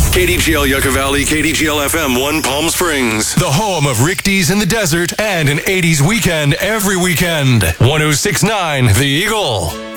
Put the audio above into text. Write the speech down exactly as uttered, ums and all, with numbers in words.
K D G L Yucca Valley, K D G L F M one Palm Springs. The home of Rick D's in the desert and an eighties weekend every weekend. one oh six point nine The Eagle.